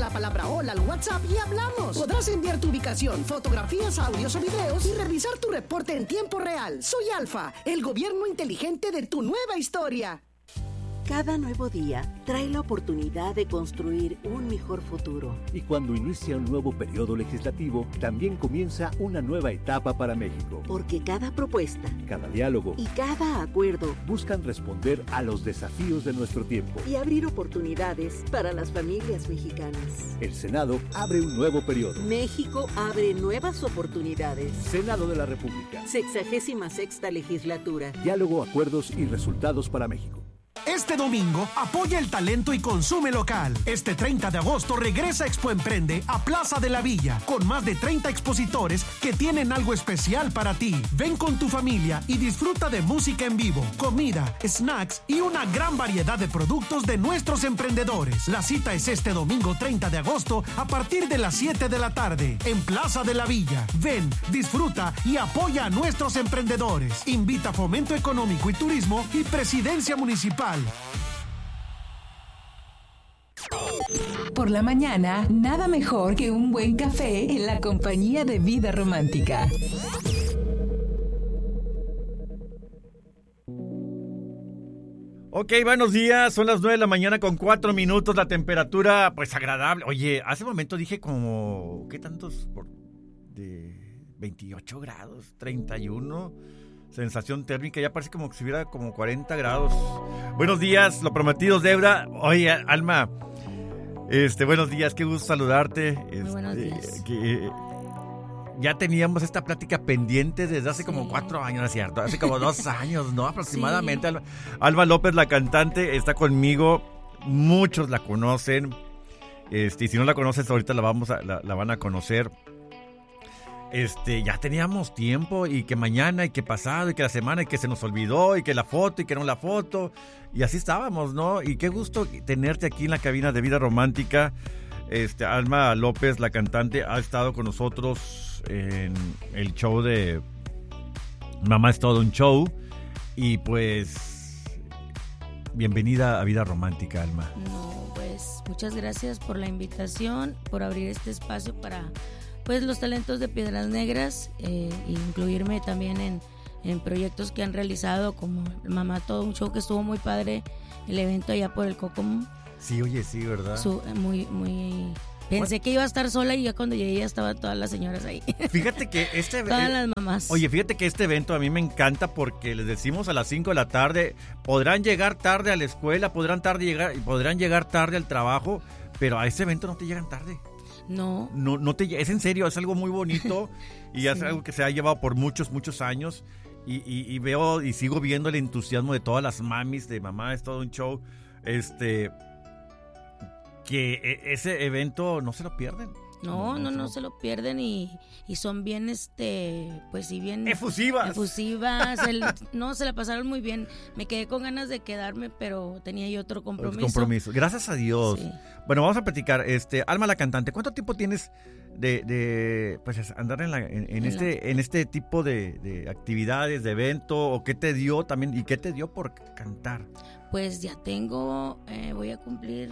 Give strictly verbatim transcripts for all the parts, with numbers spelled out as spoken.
la palabra hola al WhatsApp y hablamos. Podrás enviar tu ubicación, fotografías, audios o videos y revisar tu reporte en tiempo real. Soy Alfa, el gobierno inteligente de tu nueva historia. Cada nuevo día trae la oportunidad de construir un mejor futuro. Y cuando inicia un nuevo periodo legislativo, también comienza una nueva etapa para México. Porque cada propuesta, cada diálogo y cada acuerdo buscan responder a los desafíos de nuestro tiempo y abrir oportunidades para las familias mexicanas. El Senado abre un nuevo periodo. México abre nuevas oportunidades. Senado de la República. Sexagésima sexta legislatura. Diálogo, acuerdos y resultados para México. Este domingo, apoya el talento y consume local. Este treinta de agosto regresa Expo Emprende a Plaza de la Villa, con más de treinta expositores que tienen algo especial para ti. Ven con tu familia y disfruta de música en vivo, comida, snacks y una gran variedad de productos de nuestros emprendedores. La cita es este domingo treinta de agosto a partir de las siete de la tarde, en Plaza de la Villa. Ven, disfruta y apoya a nuestros emprendedores. Invita Fomento Económico y Turismo y Presidencia Municipal. Por la mañana, nada mejor que un buen café en la compañía de Vida Romántica. Ok, buenos días, son las nueve de la mañana con cuatro minutos, la temperatura pues agradable. Oye, hace un momento dije como, ¿qué tantos? Por, de veintiocho grados, treinta y uno, sensación térmica, ya parece como que si hubiera como cuarenta grados. Buenos días, lo prometido es deuda. Oye, Alma, este, buenos días, qué gusto saludarte. Muy este, buenos días. Que, ya teníamos esta plática pendiente desde hace sí. como cuatro años, ¿no es cierto? Hace como dos años, ¿no? Aproximadamente. Sí. Alba, Alba López, la cantante, está conmigo. Muchos la conocen. Este, y si no la conoces, ahorita la vamos a, la, la van a conocer. Este, ya teníamos tiempo, y que mañana, y que pasado, y que la semana, y que se nos olvidó, y que la foto, y que no la foto. Y así estábamos, ¿no? Y qué gusto tenerte aquí en la cabina de Vida Romántica. Este, Alma López, la cantante, ha estado con nosotros en el show de Mamá es todo un show. Y pues, bienvenida a Vida Romántica, Alma. No, pues, muchas gracias por la invitación, por abrir este espacio para, pues, los talentos de Piedras Negras, eh, e incluirme también en, en proyectos que han realizado, como Mamá todo un show, que estuvo muy padre, el evento allá por el Cocom. Sí, oye, sí, ¿verdad? Su, muy, muy... Pensé bueno. que iba a estar sola, y ya cuando llegué ya estaban todas las señoras ahí. Fíjate que este... Todas las mamás. Oye, fíjate que este evento a mí me encanta porque les decimos a las cinco de la tarde, podrán llegar tarde a la escuela, podrán, tarde llegar, podrán llegar tarde al trabajo, pero a ese evento no te llegan tarde. No. No, no te, es en serio, es algo muy bonito y sí. es algo que se ha llevado por muchos, muchos años. Y, y, y veo y sigo viendo el entusiasmo de todas las mamis de Mamá es todo un show. Este... que ese evento no se lo pierden. No, no, no, no, no se lo pierden, y, y son bien, este, pues sí, bien... Efusivas. Efusivas, el, no, se la pasaron muy bien. Me quedé con ganas de quedarme, pero tenía yo otro compromiso. Otro compromiso, gracias a Dios. Sí. Bueno, vamos a platicar. Este, Alma la cantante, ¿cuánto tiempo tienes de, de pues, andar en, la, en, en, en, este, la... en este tipo de, de actividades, de evento? ¿O qué te dio también? ¿Y qué te dio por cantar? Pues ya tengo, eh, voy a cumplir...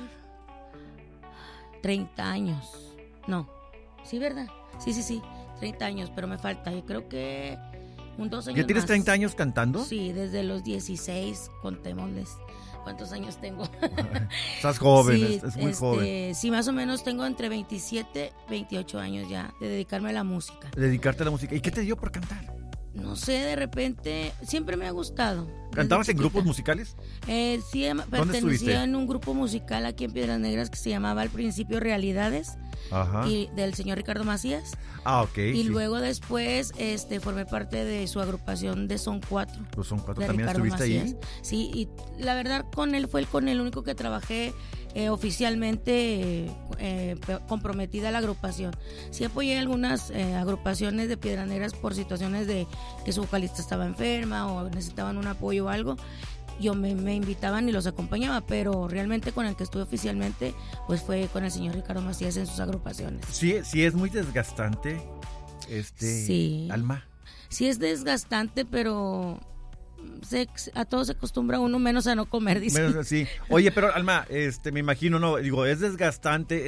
treinta años. No. Sí, ¿verdad? Sí, sí, sí. treinta años, pero me falta. Yo creo que un dos años ¿Ya tienes más. treinta años cantando? Sí, desde los dieciséis, contémosles cuántos años tengo. Estás joven, sí, es, es muy este, joven. Sí, más o menos tengo entre veintisiete, veintiocho años ya de dedicarme a la música. Dedicarte a la música. ¿Y qué te dio por cantar? No sé, de repente, siempre me ha gustado. ¿Cantabas en grupos musicales? Eh, sí, pertenecía en un grupo musical aquí en Piedras Negras que se llamaba al principio Realidades. Ajá. Y del señor Ricardo Macías. Ah, ok. Y sí. luego después este, formé parte de su agrupación de Son Cuatro. Pues Son Cuatro, ¿también Ricardo estuviste Macías. ahí? Sí, y la verdad con él fue el, con el único que trabajé eh, oficialmente eh, eh, comprometida a la agrupación. Sí apoyé algunas eh, agrupaciones de Piedras Negras por situaciones de que su vocalista estaba enferma o necesitaban un apoyo o algo. Yo me, me invitaban y los acompañaba, pero realmente con el que estuve oficialmente pues fue con el señor Ricardo Macías en sus agrupaciones. Sí, sí es muy desgastante, este, sí. Alma. Sí es desgastante, pero se, a todo se acostumbra uno, menos a no comer, dice. Menos, sí. Oye, pero Alma, este, me imagino, no, digo, es desgastante, es,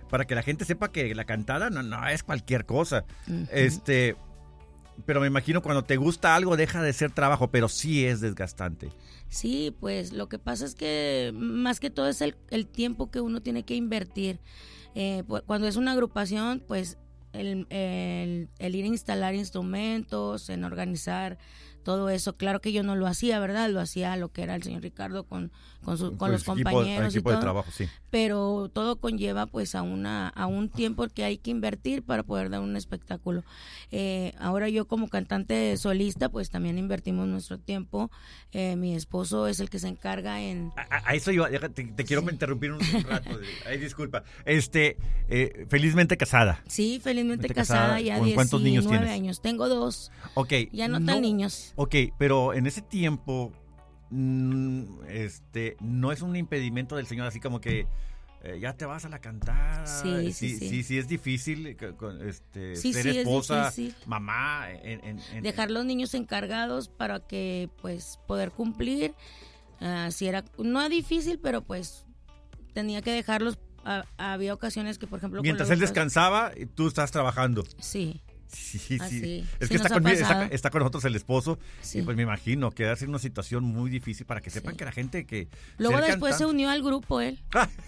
para que la gente sepa que la cantada no, no es cualquier cosa. Uh-huh. Este, pero me imagino cuando te gusta algo deja de ser trabajo, pero sí es desgastante. Sí, pues lo que pasa es que más que todo es el, el tiempo que uno tiene que invertir. Eh, cuando es una agrupación, pues el, el, el ir a instalar instrumentos, en organizar todo eso, claro que yo no lo hacía, ¿verdad? Lo hacía lo que era el señor Ricardo con, con, su, con pues los compañeros equipo, y todo. de trabajo, sí. Pero todo conlleva pues a una a un tiempo que hay que invertir para poder dar un espectáculo. Eh, ahora yo como cantante solista pues también invertimos nuestro tiempo. Eh, mi esposo es el que se encarga en... A, a eso yo, te, te quiero sí. interrumpir un, un rato. Ay, disculpa. Este, eh, felizmente casada. Sí, felizmente casada, casada ya diecinueve ¿Cuántos niños tienes? Años. Tengo dos. Ok. Ya no, no tan niños. Ok, pero en ese tiempo, mmm, este, no es un impedimento del Señor, así como que eh, ya te vas a la cantada. Sí, sí, sí. Sí, sí, sí es difícil este, sí, ser sí, esposa, es difícil. mamá. En, en, en, Dejar los niños encargados para que, pues, poder cumplir. Uh, si era, no es difícil, pero pues tenía que dejarlos. Uh, había ocasiones que, por ejemplo... Mientras él descansaba, tú estás trabajando. Sí. Sí, sí. Así, es sí que está con, está, está con nosotros el esposo. Sí. Y pues me imagino que va a ser una situación muy difícil para que sepan sí. que la gente que... Luego después cantante... se unió al grupo él.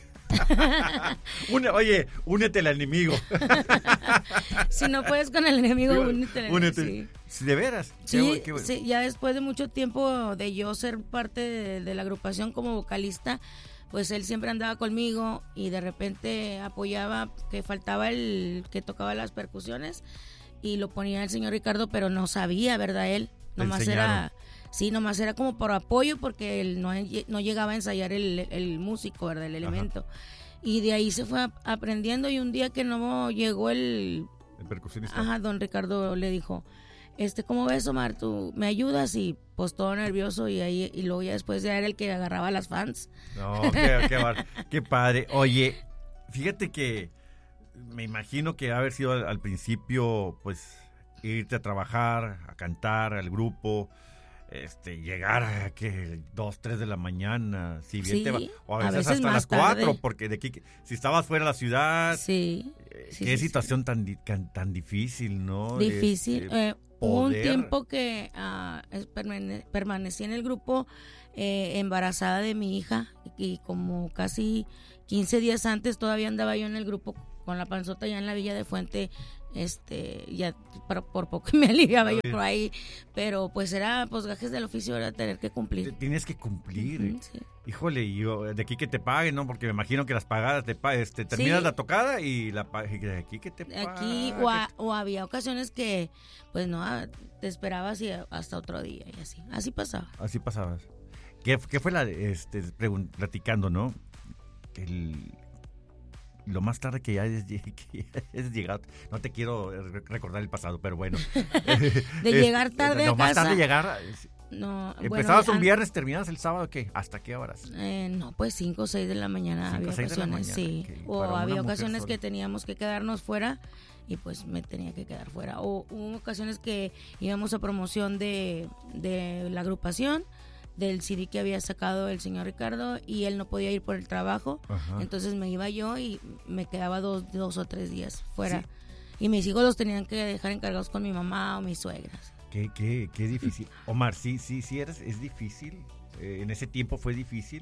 Une, oye, únete al enemigo. Si no puedes con el enemigo, únete al enemigo. Únete. Sí. ¿De veras? Sí, qué, qué bueno. Sí, ya después de mucho tiempo de yo ser parte de, de la agrupación como vocalista, pues él siempre andaba conmigo y de repente apoyaba, que faltaba el que tocaba las percusiones y lo ponía el señor Ricardo, pero no sabía, ¿verdad? Él nomás era, sí, nomás era como por apoyo porque él no, no llegaba a ensayar el, el músico, ¿verdad? El elemento. Ajá. Y de ahí se fue aprendiendo y un día que no llegó el... El percusionista. Ajá, don Ricardo le dijo, este, ¿cómo ves, Omar? ¿Tú me ayudas? Y pues todo nervioso y ahí y luego ya después ya era el que agarraba a las fans. No, qué, qué, qué padre. Oye, fíjate que me imagino que haber sido al, al principio, pues, irte a trabajar, a cantar al grupo, este, llegar a que dos, tres de la mañana, si bien sí, te va, o a veces, a veces hasta más las cuatro, tarde. Porque de aquí, si estabas fuera de la ciudad, sí, eh, sí qué sí, situación sí. Tan, tan tan difícil, ¿no? Difícil. Este, eh, hubo un poder... tiempo que uh, permane- permanecí en el grupo eh, embarazada de mi hija y como casi quince días antes todavía andaba yo en el grupo con la panzota ya en la Villa de Fuente, este, ya por, por poco me aliviaba yo por ahí, pero pues era pues gajes del oficio, era tener que cumplir. Tienes que cumplir. Uh-huh, sí. Híjole, y yo, de aquí que te paguen, ¿no? Porque me imagino que las pagadas te paguen, este, terminas sí. la tocada y la de aquí que te paguen. Aquí, o, a, o había ocasiones que, pues no, te esperabas y hasta otro día y así, así pasaba. Así pasabas. ¿Qué, qué fue la, este, pregun- platicando, ¿no? El... Lo más tarde que ya es, que es llegado, no te quiero recordar el pasado, pero bueno. De es, llegar tarde lo a más casa. tarde llegar. No, ¿Empezabas bueno, un viernes, terminabas el sábado, qué? ¿Hasta qué horas? Eh, no, pues cinco o seis de la mañana había ocasiones, sí. Okay. O había ocasiones que teníamos que quedarnos fuera y pues me tenía que quedar fuera. O hubo ocasiones que íbamos a promoción de, de la agrupación, del C D que había sacado el señor Ricardo y él no podía ir por el trabajo. Ajá. Entonces me iba yo y me quedaba dos, dos o tres días fuera. Sí. Y mis hijos los tenían que dejar encargados con mi mamá o mis suegras. Qué, qué, qué difícil. Omar, sí, sí, sí, eres, es difícil. Eh, en ese tiempo fue difícil.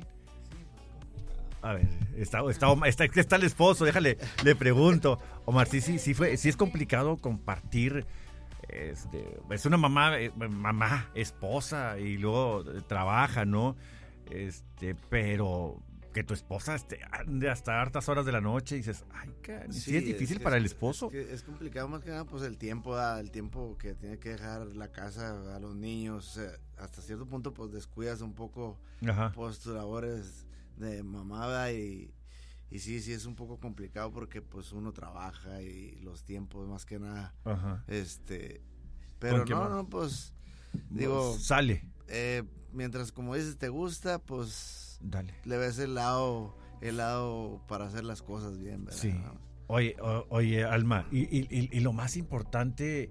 A ver, está, está, está, está el esposo, déjale, le pregunto. Omar, sí, sí, sí fue, sí es complicado compartir. Este, es una mamá, eh, mamá, esposa y luego trabaja, ¿no? Este, pero que tu esposa esté ande hasta hartas horas de la noche y dices, ay, can, sí, ¿sí es difícil es, para es, el esposo? Es, es complicado más que nada, pues el tiempo, ¿da? el tiempo que tiene que dejar la casa a los niños, o sea, hasta cierto punto pues descuidas un poco pues, tus labores de mamada y Y sí, sí es un poco complicado porque pues uno trabaja y los tiempos más que nada. Ajá. Este, pero no, más? no, pues digo, sale. Eh, mientras como dices te gusta, pues dale. Le ves el lado, el lado para hacer las cosas bien, ¿verdad? Sí. Oye, o, oye, Alma, y, y, y, y lo más importante,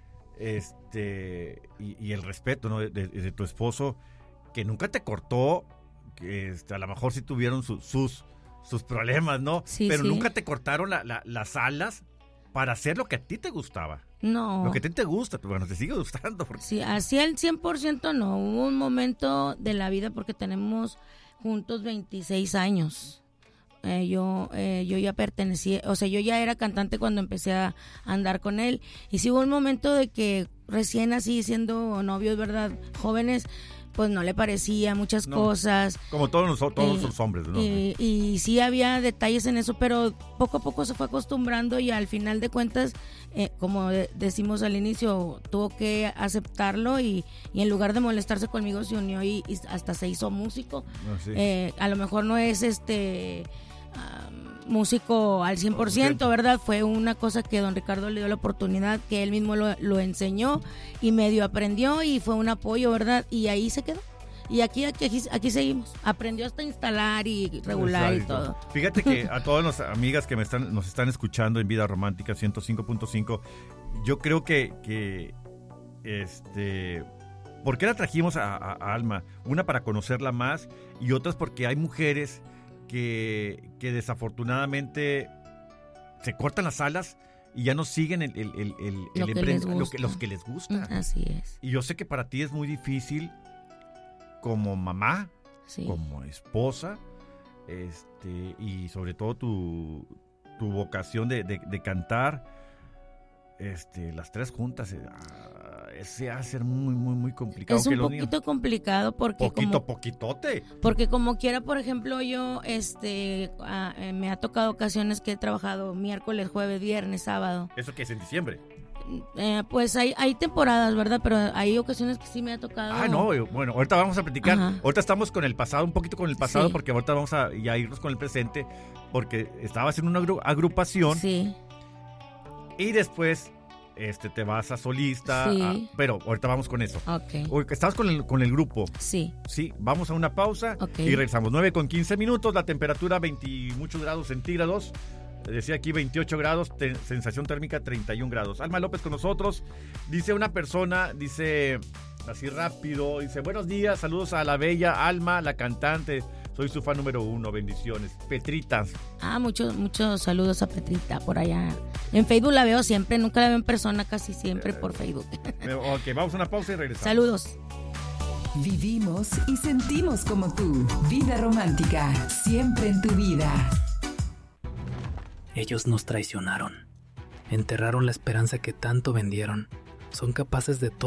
este, y, y el respeto, ¿no? de, de, de tu esposo, que nunca te cortó, que este, a lo mejor sí tuvieron su, sus sus problemas, ¿no? Sí, Pero sí. nunca te cortaron la, la, las alas para hacer lo que a ti te gustaba. No. Lo que a ti te gusta, bueno, te sigue gustando. Porque... Sí, así al cien por ciento no. Hubo un momento de la vida porque tenemos juntos veintiséis años. Eh, yo eh, yo ya pertenecía, o sea, yo ya era cantante cuando empecé a andar con él. Y sí hubo un momento de que recién así siendo novios, ¿verdad? Jóvenes, pues no le parecía muchas no, cosas. Como todos los, todos y, los hombres, ¿no? Y, y sí había detalles en eso, pero poco a poco se fue acostumbrando y al final de cuentas, eh, como de, decimos al inicio, tuvo que aceptarlo y, y en lugar de molestarse conmigo se unió y, y hasta se hizo músico. Oh, sí. eh, a lo mejor no es este... Uh, músico al cien por ciento, ¿verdad? Fue una cosa que don Ricardo le dio la oportunidad, que él mismo lo, lo enseñó y medio aprendió y fue un apoyo, ¿verdad? Y ahí se quedó. Y aquí, aquí, aquí seguimos. Aprendió hasta instalar y regular Exacto. y todo. Fíjate que a todas las amigas que me están, nos están escuchando en Vida Romántica ciento cinco punto cinco, yo creo que, que este... ¿por qué la trajimos a, a, a Alma? Una para conocerla más y otras porque hay mujeres Que, que desafortunadamente se cortan las alas y ya no siguen el, el, el, el, lo el que empre- les gusta. lo que, los que les gusta. Así es. Y yo sé que para ti es muy difícil como mamá, sí. como esposa, este y sobre todo tu, tu vocación de, de, de cantar, este las tres juntas. Eh, se va a ser muy, muy, muy complicado. Es un que los poquito niños... complicado porque Poquito, como, poquitote. Porque como quiera, por ejemplo, yo este a, eh, me ha tocado ocasiones que he trabajado miércoles, jueves, viernes, sábado. ¿Eso qué es en diciembre? Eh, pues hay, hay temporadas, ¿verdad? Pero hay ocasiones que sí me ha tocado. Ah, no, bueno, ahorita vamos a platicar. Ajá. Ahorita estamos con el pasado, un poquito con el pasado, sí. porque ahorita vamos a ya irnos con el presente, porque estaba haciendo una agru- agrupación. Sí. Y después... Este, te vas a solista, sí. a, pero ahorita vamos con eso. Okay. Estabas con el, con el grupo. Sí. Sí, vamos a una pausa okay. y regresamos. nueve con quince minutos, la temperatura veinte muchos grados centígrados. Decía aquí veintiocho grados, te, sensación térmica treinta y un grados. Alma López con nosotros. Dice una persona, dice así rápido, dice buenos días, saludos a la bella Alma, la cantante. Soy su fan número uno, bendiciones. Petrita. Ah, muchos muchos saludos a Petrita por allá. En Facebook la veo siempre, nunca la veo en persona, casi siempre por Facebook. Ok, vamos a una pausa y regresamos. Saludos. Vivimos y sentimos como tú. Vida Romántica, siempre en tu vida. Ellos nos traicionaron. Enterraron la esperanza que tanto vendieron. Son capaces de todo.